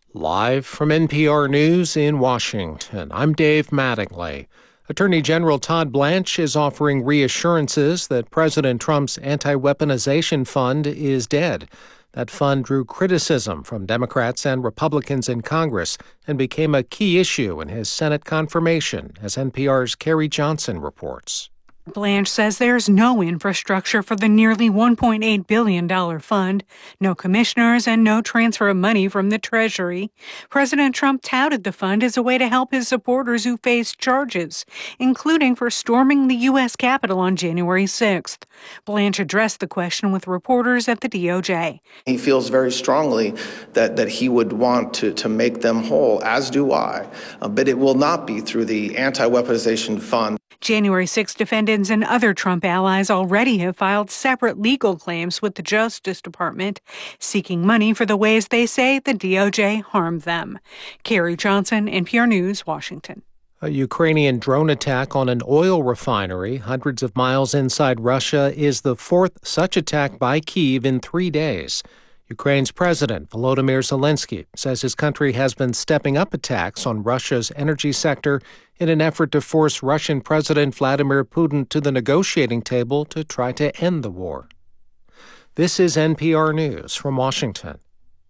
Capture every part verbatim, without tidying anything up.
Live from N P R News in Washington, I'm Dave Mattingly. Attorney General Todd Blanche is offering reassurances that President Trump's anti-weaponization fund is dead. That fund drew criticism from Democrats and Republicans in Congress and became a key issue in his Senate confirmation, as N P R's Carrie Johnson reports. Blanche says there's no infrastructure for the nearly one point eight billion dollars fund, no commissioners, and no transfer of money from the Treasury. President Trump touted the fund as a way to help his supporters who face charges, including for storming the U S Capitol on January sixth. Blanche addressed the question with reporters at the D O J. He feels very strongly that, that he would want to, to make them whole, as do I, uh, but it will not be through the anti-weaponization fund. January sixth defendants and other Trump allies already have filed separate legal claims with the Justice Department, seeking money for the ways they say the D O J harmed them. Carrie Johnson, N P R News, Washington. A Ukrainian drone attack on an oil refinery hundreds of miles inside Russia is the fourth such attack by Kyiv in three days. Ukraine's President Volodymyr Zelensky says his country has been stepping up attacks on Russia's energy sector in an effort to force Russian President Vladimir Putin to the negotiating table to try to end the war. This is N P R News from Washington.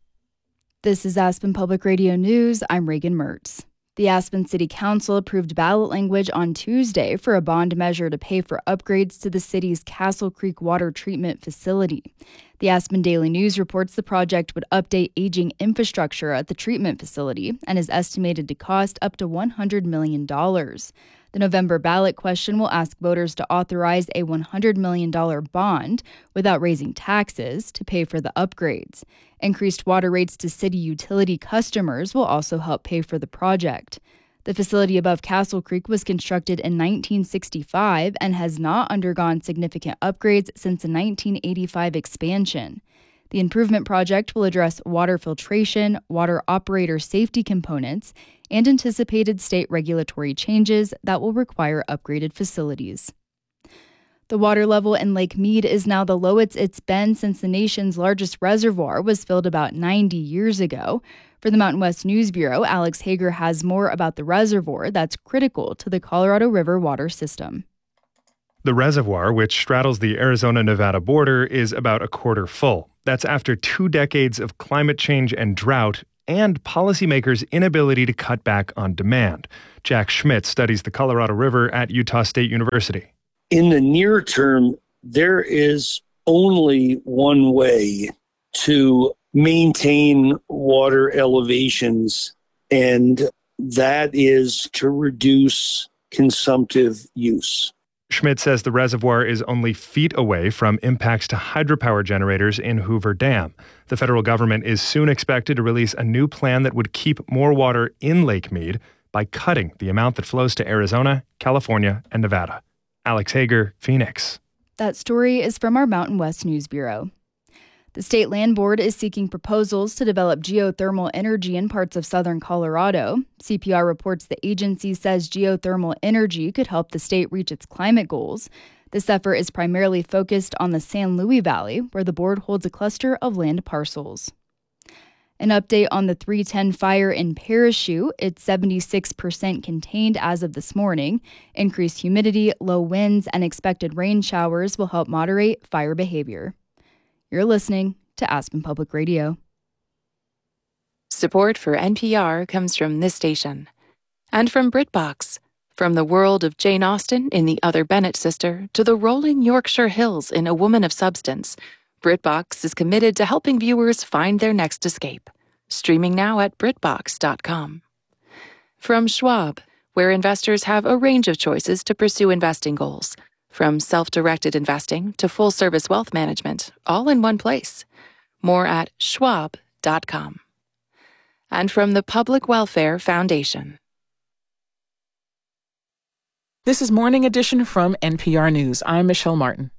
This is Aspen Public Radio News. I'm Reagan Mertz. The Aspen City Council approved ballot language on Tuesday for a bond measure to pay for upgrades to the city's Castle Creek water treatment facility. The Aspen Daily News reports the project would update aging infrastructure at the treatment facility and is estimated to cost up to one hundred million dollars. The November ballot question will ask voters to authorize a one hundred million dollars bond without raising taxes to pay for the upgrades. Increased water rates to city utility customers will also help pay for the project. The facility above Castle Creek was constructed in nineteen sixty-five and has not undergone significant upgrades since the nineteen eighty-five expansion. The improvement project will address water filtration, water operator safety components, and anticipated state regulatory changes that will require upgraded facilities. The water level in Lake Mead is now the lowest it's been since the nation's largest reservoir was filled about ninety years ago. For the Mountain West News Bureau, Alex Hager has more about the reservoir that's critical to the Colorado River water system. The reservoir, which straddles the Arizona-Nevada border, is about a quarter full. That's after two decades of climate change and drought and policymakers' inability to cut back on demand. Jack Schmidt studies the Colorado River at Utah State University. In the near term, there is only one way to maintain water elevations, and that is to reduce consumptive use. Schmidt says the reservoir is only feet away from impacts to hydropower generators in Hoover Dam. The federal government is soon expected to release a new plan that would keep more water in Lake Mead by cutting the amount that flows to Arizona, California, and Nevada. Alex Hager, Phoenix. That story is from our Mountain West News Bureau. The State Land Board is seeking proposals to develop geothermal energy in parts of southern Colorado. C P R reports the agency says geothermal energy could help the state reach its climate goals. This effort is primarily focused on the San Luis Valley, where the board holds a cluster of land parcels. An update on the three ten fire in Parachute. It's seventy-six percent contained as of this morning. Increased humidity, low winds, and expected rain showers will help moderate fire behavior. You're listening to Aspen Public Radio. Support for N P R comes from this station and from BritBox. From the world of Jane Austen in The Other Bennett Sister to the rolling Yorkshire Hills in A Woman of Substance, BritBox is committed to helping viewers find their next escape. Streaming now at Brit Box dot com. From Schwab, where investors have a range of choices to pursue investing goals. From self-directed investing to full-service wealth management, all in one place. More at Schwab dot com. And from the Public Welfare Foundation. This is Morning Edition from N P R News. I'm Michelle Martin.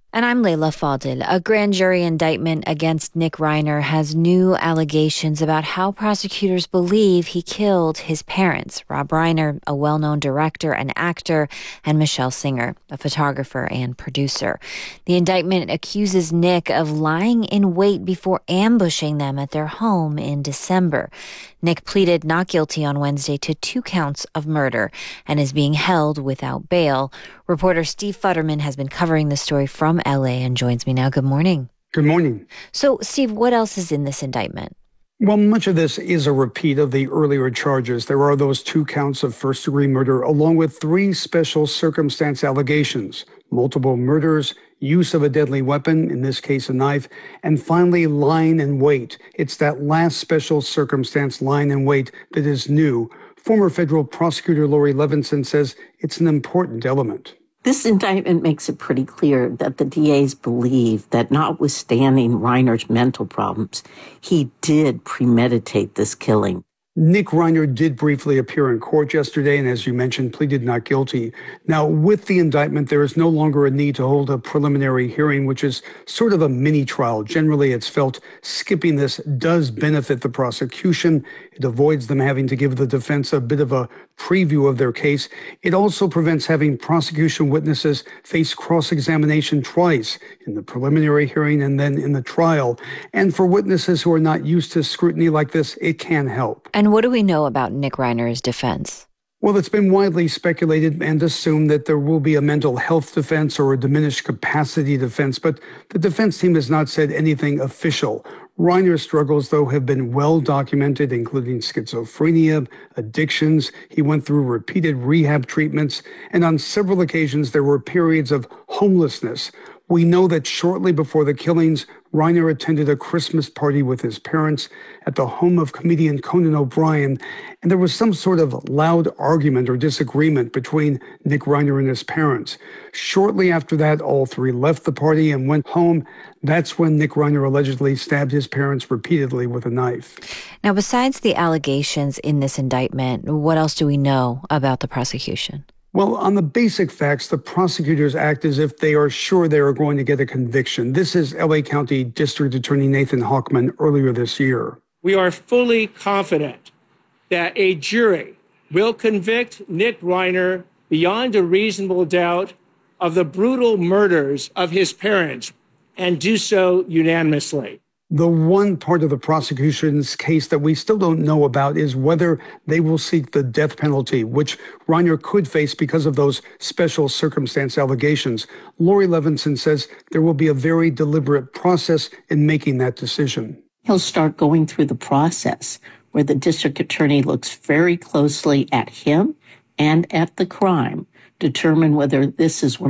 And I'm Layla Fadil. A grand jury indictment against Nick Reiner has new allegations about how prosecutors believe he killed his parents, Rob Reiner, a well-known director and actor, and Michelle Singer, a photographer and producer. The indictment accuses Nick of lying in wait before ambushing them at their home in December. Nick pleaded not guilty on Wednesday to two counts of murder and is being held without bail. Reporter Steve Futterman has been covering the story from L A and joins me now. Good morning. Good morning. So, Steve, what else is in this indictment? Well, much of this is a repeat of the earlier charges. There are those two counts of first-degree murder, along with three special circumstance allegations: multiple murders, use of a deadly weapon, in this case a knife, and finally lying in wait. It's that last special circumstance, lying in wait, that is new. Former federal prosecutor Laurie Levenson says it's an important element. This indictment makes it pretty clear that the D As believe that, notwithstanding Reiner's mental problems, he did premeditate this killing. Nick Reiner did briefly appear in court yesterday and, as you mentioned, pleaded not guilty. Now, with the indictment, there is no longer a need to hold a preliminary hearing, which is sort of a mini trial. Generally, it's felt skipping this does benefit the prosecution. It avoids them having to give the defense a bit of a preview of their case. It also prevents having prosecution witnesses face cross-examination twice, in the preliminary hearing and then in the trial. And for witnesses who are not used to scrutiny like this, it can help. And what do we know about Nick Reiner's defense? Well, it's been widely speculated and assumed that there will be a mental health defense or a diminished capacity defense, but the defense team has not said anything official. Reiner's struggles, though, have been well documented, including schizophrenia, addictions. He went through repeated rehab treatments, and on several occasions there were periods of homelessness. We know that shortly before the killings, Reiner attended a Christmas party with his parents at the home of comedian Conan O'Brien, and there was some sort of loud argument or disagreement between Nick Reiner and his parents. Shortly after that, all three left the party and went home. That's when Nick Reiner allegedly stabbed his parents repeatedly with a knife. Now, besides the allegations in this indictment, what else do we know about the prosecution? Well, on the basic facts, the prosecutors act as if they are sure they are going to get a conviction. This is L A County District Attorney Nathan Hawkman earlier this year. We are fully confident that a jury will convict Nick Reiner beyond a reasonable doubt of the brutal murders of his parents, and do so unanimously. The one part of the prosecution's case that we still don't know about is whether they will seek the death penalty, which Reiner could face because of those special circumstance allegations. Laurie Levenson says there will be a very deliberate process in making that decision. He'll start going through the process where the district attorney looks very closely at him and at the crime, determine whether this is one